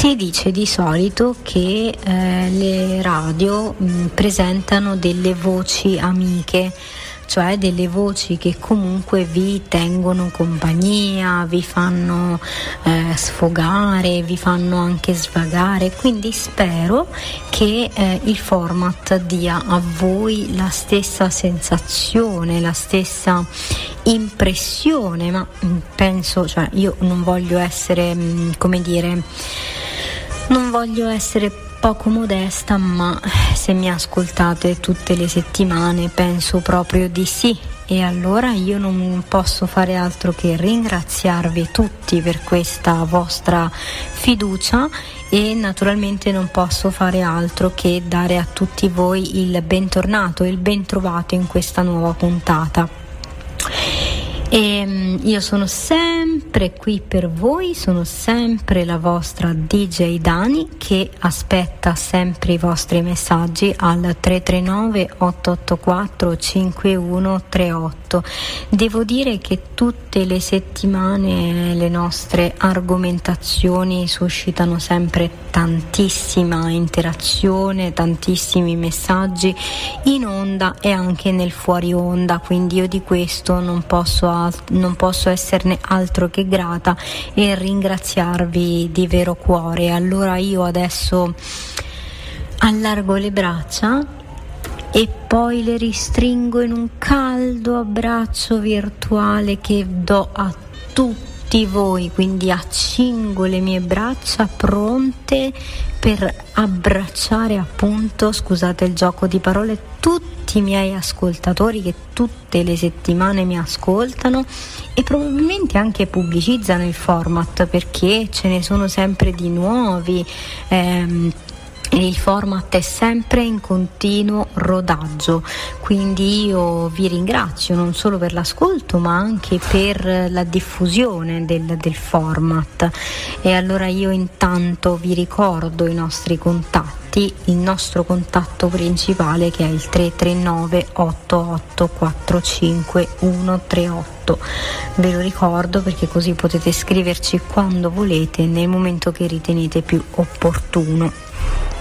Si dice di solito che le radio presentano delle voci amiche, cioè delle voci che comunque vi tengono compagnia, vi fanno sfogare, vi fanno anche svagare, quindi spero che il format dia a voi la stessa sensazione, la stessa impressione, ma penso, cioè io non voglio essere, non voglio essere poco modesta, ma se mi ascoltate tutte le settimane penso proprio di sì, e allora io non posso fare altro che ringraziarvi tutti per questa vostra fiducia, e naturalmente non posso fare altro che dare a tutti voi il bentornato e il bentrovato in questa nuova puntata. E io sono sempre qui per voi, sono sempre la vostra DJ Dani, che aspetta sempre i vostri messaggi al 339 884 5138. Devo dire che tutte le settimane le nostre argomentazioni suscitano sempre tantissima interazione, tantissimi messaggi in onda e anche nel fuori onda, quindi io di questo non posso esserne altro che grata e ringraziarvi di vero cuore. Allora io adesso allargo le braccia e poi le ristringo in un caldo abbraccio virtuale che do a tutti voi, quindi accingo le mie braccia pronte per abbracciare, appunto, scusate il gioco di parole, tutti i miei ascoltatori che tutte le settimane mi ascoltano e probabilmente anche pubblicizzano il format, perché ce ne sono sempre di nuovi. E il format è sempre in continuo rodaggio, quindi io vi ringrazio non solo per l'ascolto ma anche per la diffusione del format. E allora io intanto vi ricordo i nostri contatti, il nostro contatto principale che è il 339 8845 138. Ve lo ricordo perché così potete scriverci quando volete, nel momento che ritenete più opportuno.